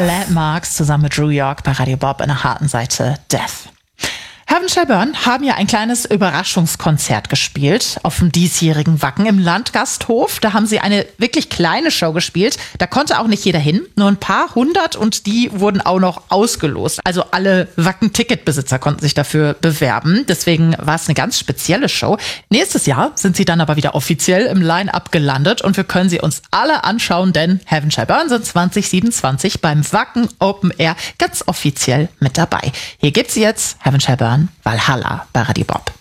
Landmarks zusammen mit Drew York bei Radio Bob in der harten Seite Death. Heaven Shall Burn haben ja ein kleines Überraschungskonzert gespielt auf dem diesjährigen Wacken im Landgasthof. Da haben sie eine wirklich kleine Show gespielt. Da konnte auch nicht jeder hin, nur ein paar hundert und die wurden auch noch ausgelost. Also alle Wacken-Ticketbesitzer konnten sich dafür bewerben. Deswegen war es eine ganz spezielle Show. Nächstes Jahr sind sie dann aber wieder offiziell im Line-Up gelandet und wir können sie uns alle anschauen, denn Heaven Shall Burn sind 2027 beim Wacken Open Air ganz offiziell mit dabei. Hier gibt's jetzt Heaven Shall Burn Valhalla bei Radio Bob.